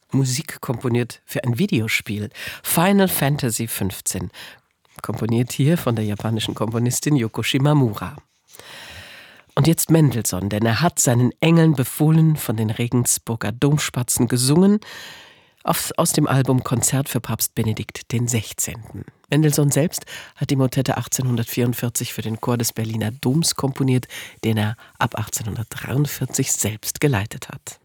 Musik komponiert für ein Videospiel. Final Fantasy 15. Komponiert hier von der japanischen Komponistin Yoko Shimamura. Und jetzt Mendelssohn, denn er hat seinen Engeln befohlen, von den Regensburger Domspatzen gesungen, aus dem Album Konzert für Papst Benedikt XVI. Mendelssohn selbst hat die Motette 1844 für den Chor des Berliner Doms komponiert, den er ab 1843 selbst geleitet hat.